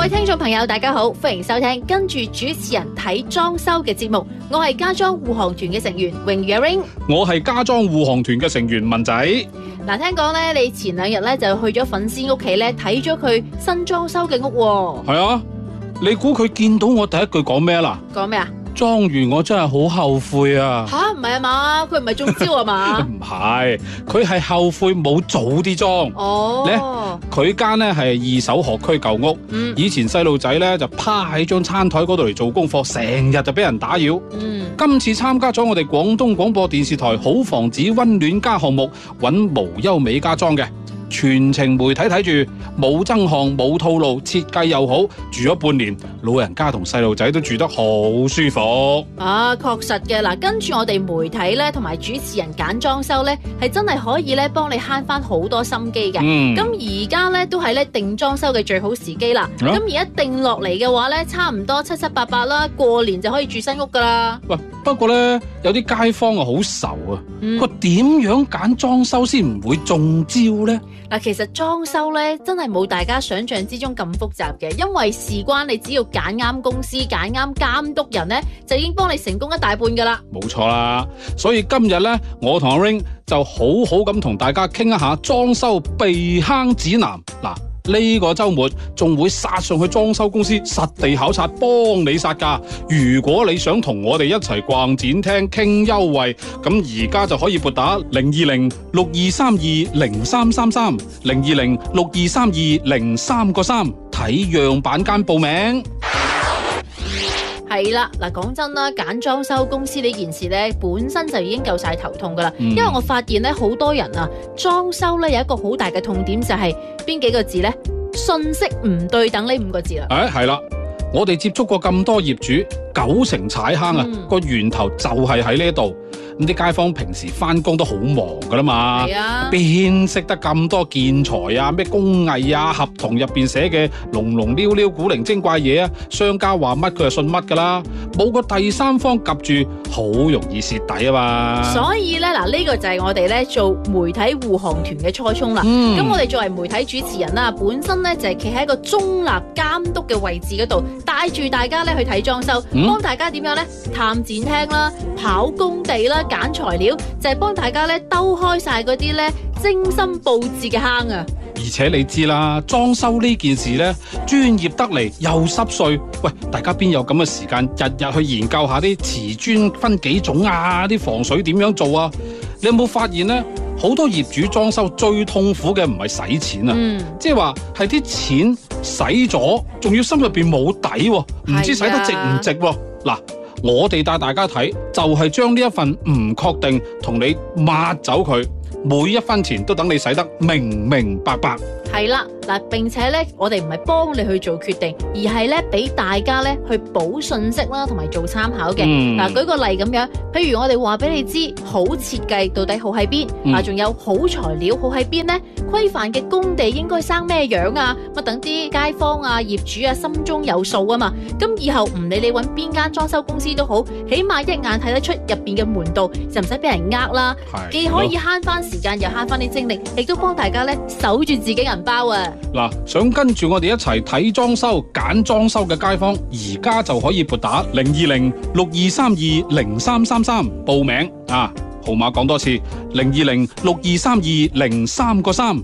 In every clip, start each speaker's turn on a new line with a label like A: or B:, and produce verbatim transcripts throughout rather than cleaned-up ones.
A: 位聽眾朋友大家好，歡迎收聽跟住主持人睇裝修嘅節目，我係家裝護航團嘅成員榮譽阿 Ring，
B: 我係家裝護航團嘅成員文仔。
A: 嗱，聽講咧你前兩日咧就去咗粉絲屋企咧睇咗佢新裝修嘅屋喎。
B: 係啊，你估佢見到我第一句講咩啦？
A: 講咩啊？
B: 裝完我真係好後悔啊！
A: 吓，唔係啊嘛，佢唔係中招啊嘛？
B: 唔係，佢係後悔冇早啲裝。
A: 哦，
B: 咧佢間咧係二手學區舊屋，
A: 嗯
B: 以前細路仔咧就趴喺張餐台嗰度嚟做功課，成日就俾人打擾。
A: 嗯，
B: 今次參加咗我哋廣東廣播電視台好房子溫暖家項目，揾無憂美家裝嘅。全程媒體睇住，冇增項冇套路，設計又好，住咗半年，老人家同細路仔都住得好舒服。
A: 啊，確實嘅。嗱，跟住我哋媒體咧同埋主持人揀裝修咧，係真係可以咧幫你慳翻好多心機嘅。
B: 嗯，
A: 咁而家咧都係咧定裝修嘅最好時機啦。咁而家定落嚟嘅話咧，差唔多七七八八啦，過年就可以住新屋噶啦。
B: 喂，不過咧有啲街坊啊好愁啊，
A: 嗯
B: 佢點樣揀裝修先唔會中招呢？
A: 嗱，其實裝修咧真係冇大家想象之中咁複雜嘅，因為事關你只要揀啱公司、揀啱監督人咧，就已經幫你成功一大半噶啦。
B: 冇錯啦，所以今日咧，我同阿 Ring 就好好咁同大家傾一下裝修避坑指南。嗱，呢個週末仲會殺上去裝修公司實地考察，幫你殺價。如果你想同我哋一齊逛展廳傾優惠，咁而家就可以撥打零二零六二三二零三三三零二零六二三二零三個三睇樣板間報名。
A: 係啦，嗱，講真啦，揀裝修公司呢件事咧，本身就已經夠晒頭痛噶啦。
B: 嗯、
A: 因為我發現咧，好多人啊，裝修咧有一個好大嘅痛點就係邊幾個字咧？信息唔對等呢五個字啦。
B: 誒，係啦，我哋接觸過咁多業主，九成踩坑啊，個、嗯、源頭就係喺呢度。咁啲街坊平時翻工都好忙噶啦嘛，邊識、啊、得咁多建材啊、咩工藝啊、合同入邊寫嘅龍龍溜溜古靈精怪嘢啊，商家話乜佢就信乜噶啦，冇個第三方夾住，好容易蝕底啊嘛。
A: 所以咧，嗱、這、呢個就係我哋咧做媒體護航團嘅初衷啦。咁、嗯、我哋作為媒體主持人啦，本身咧就係企喺一個中立監督嘅位置嗰度，帶住大家咧去睇裝修，幫、嗯、大家點樣咧探展廳啦、跑工地啦。揀材料就係、是、幫大家咧兜開晒嗰啲咧精心佈置嘅坑啊！
B: 而且你知啦，裝修呢件事咧專業得嚟又濕碎，喂，大家邊有咁嘅時間日日去研究下啲瓷磚分幾種啊，啲防水點樣做啊？你有冇發現咧？好多業主裝修最痛苦嘅唔係使錢啊，嗯、即係話係啲錢使咗，仲要心入邊冇底，唔知使得值唔值喎？嗱。我哋帶大家睇，就係將呢一份唔確定同你抹走佢，每一分錢都等你使得明明白白。
A: 係啦，嗱，並且咧，我哋唔係幫你去做決定，而係咧俾大家咧去補信息啦，同埋做參考嘅。嗱、嗯，舉個例咁樣，譬如我哋話俾你知，好設計到底好喺邊，嗱、嗯，仲有好材料好喺邊咧，規範嘅工地應該生咩樣啊？乜等啲街坊啊、業主啊心中有數啊嘛。咁以後唔理你揾邊間裝修公司都好，起碼一眼睇得出入邊嘅門道，就唔使俾人呃啦。既可以慳翻時間，又慳翻啲精力，亦都幫大家咧守住自己人包啊！
B: 嗱，想跟住我哋一齊睇裝修、揀裝修嘅街坊，而家就可以撥打零二零六二三二零三三三報名啊！號碼講多次，零二零六二三二零三個三。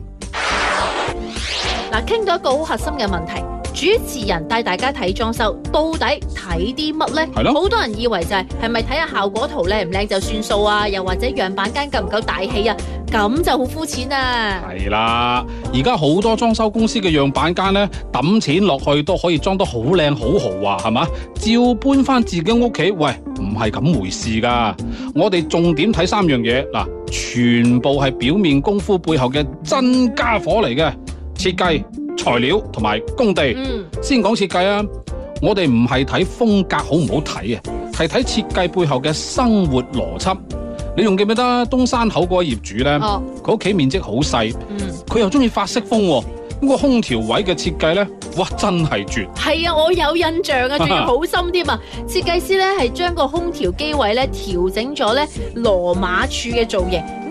A: 嗱，傾到一個好核心嘅問題。主持人帶大家睇裝修，到底睇啲乜呢？係咯，好多人以為就係係咪睇下效果圖靚唔靚就算數啊？又或者樣板間夠唔夠大氣啊？咁就好膚淺啊！係
B: 啦，而家好多裝修公司嘅樣板間呢，抌錢落去都可以裝得好靚好豪華，係嘛？照搬翻自己屋企，喂，唔係咁回事噶。我哋重點睇三樣嘢，嗱，全部係表面功夫背後嘅真家伙嚟嘅，設計、材料同埋工地。嗯、先講設計啊，我哋唔係睇風格好唔好睇啊，係睇設計背後嘅生活邏輯。你仲記唔記得東山口嗰個業主咧？佢屋企面積好細，佢、嗯、又中意法式風，咁、那個空調位嘅設計咧，哇，真係絕！係啊，我有印象啊，仲要好深添啊！設計師咧係將個空調機位咧調整咗咧羅馬柱嘅造型，啱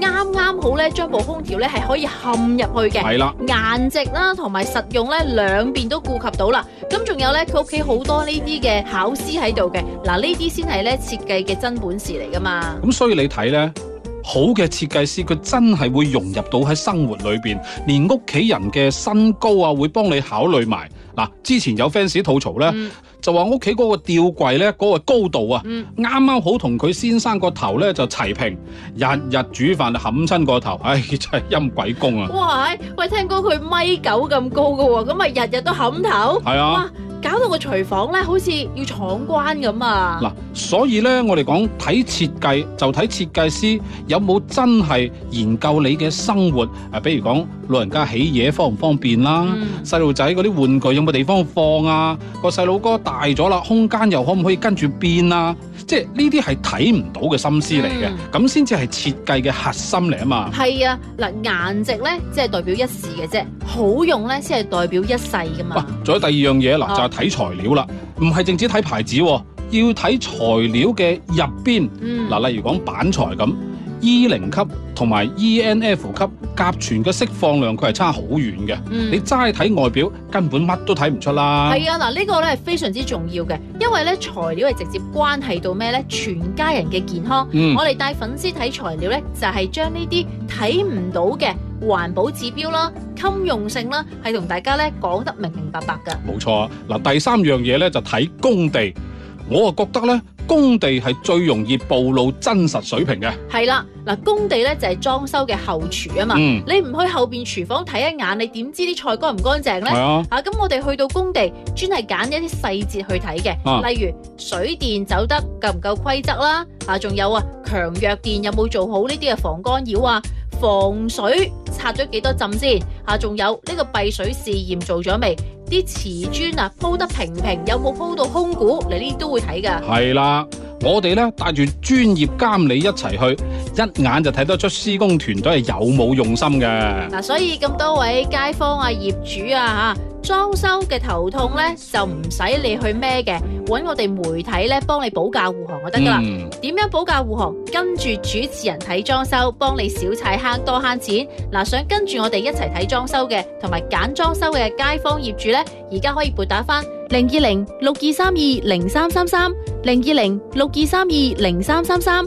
A: 啱啱好咧將部空調咧係可以嵌入去嘅。
B: 係啦，
A: 顏值啦同埋實用咧兩邊都顧及到啦。咁仲有咧佢屋企好多呢啲嘅巧思喺度嘅，嗱呢啲先係咧設計嘅真本事嚟噶嘛。
B: 咁所以你睇咧，好嘅設計師佢真係會融入到喺生活裏邊，連屋企人嘅身高啊會幫你考慮埋。嗱，之前有 fans 吐槽咧。嗯就話屋企嗰個吊櫃咧，嗰個高度啊，啱啱、嗯、好同佢先生個頭咧就齊平，日日煮飯就冚親個頭，唉，真係陰鬼公啊！
A: 哇，喂，聽講佢米九咁高噶喎，咁咪日日都冚頭？係啊。哇，搞到個廚房咧，好似要闖關咁啊！
B: 嗱，所以咧，我哋講睇設計就睇設計師有冇真係研究你嘅生活，誒，比如講老人家起嘢方唔方便啦，細路仔嗰啲玩具有冇地方放啊？個細路哥大咗啦，空間又可唔可以跟住變啊？即係呢啲係睇唔到嘅心思嚟嘅，咁先至係設計嘅核心嚟啊嘛。係啊，
A: 嗱，顏值咧即係代表一時嘅啫，好用咧先係代表一世噶嘛。
B: 仲有第二樣嘢嗱，就係睇材料啦，唔係淨止睇牌子，要睇材料嘅入邊。嗱、嗯，例如講板材咁 ，E 零級同埋 E N F 級甲醛嘅釋放量佢係差好遠嘅。嗯、你齋睇外表根本乜都睇唔出啦。
A: 係啊，嗱、這、呢個咧係非常之重要嘅，因為咧材料係直接關係到咩咧？全家人嘅健康。嗯、我哋帶粉絲睇材料咧，就係將呢啲睇唔到嘅環保指標啦、襟用性啦，係同大家咧講得明明白白噶。
B: 冇錯啊！嗱，第三樣嘢咧就睇工地，我啊覺得咧工地係最容易暴露真實水平嘅。
A: 係啦，嗱，工地咧就係裝修嘅後廚啊嘛。嗯、你唔去後邊廚房睇一眼，你點知啲菜乾唔乾淨咧？係啊。啊，咁我哋去到工地，專係揀一啲細節去睇嘅，啊、例如水電走得夠唔夠規則啦，啊，仲有啊強弱電有冇做好呢啲嘅防干擾啊？防水拆咗幾多浸先？啊，仲有呢個閉水試驗做咗未？啲瓷磚啊鋪得平平，有冇鋪到空鼓？你呢啲都會睇噶。係
B: 啦，我哋咧帶住專業監理一齊去，一眼就睇得出施工團隊係有冇用心嘅。
A: 嗱，所以咁多位街坊啊、業主啊吓。裝修嘅頭痛咧，就唔使你去孭嘅，搵我哋媒體咧幫你保駕護航就得噶啦。點、嗯、樣保駕護航？跟住主持人睇裝修，幫你少踩坑多慳錢。嗱，想跟住我哋一齊睇裝修嘅，同埋揀裝修嘅街坊業主咧，而家可以撥打翻零二零六二三二零三三三零二零六二三二零三三三。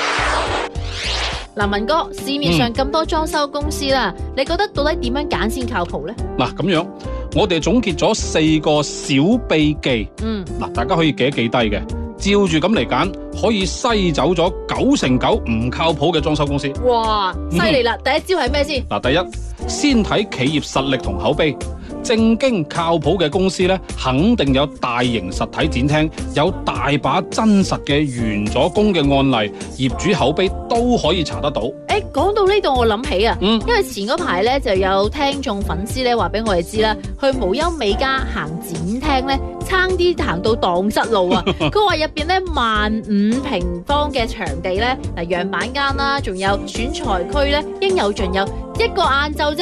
A: 嗱，文哥，市面上咁多裝修公司啦，嗯、你覺得到底點樣揀先靠譜咧？
B: 嗱，咁樣。我哋總結咗四個小秘技，嗯，嗱，大家可以記一記低嘅，照住咁嚟揀，可以篩走咗九成九唔靠譜嘅裝修公司。
A: 哇，犀利啦！第一招係咩先？
B: 嗱，第一，先睇企業實力同口碑。正經靠譜嘅公司咧，肯定有大型實體展廳，有大把真實嘅完咗工嘅案例，業主口碑都可以查得到。誒，
A: 講到呢度我諗起啊，嗯、因為前嗰排咧就有聽眾粉絲咧話俾我哋知啦，去無憂美家行展廳咧，差啲行到蕩失路啊！佢話入邊咧萬五平方嘅場地咧，嗱樣板間啦，仲有選材區咧，應有盡有。一個晏晝啫，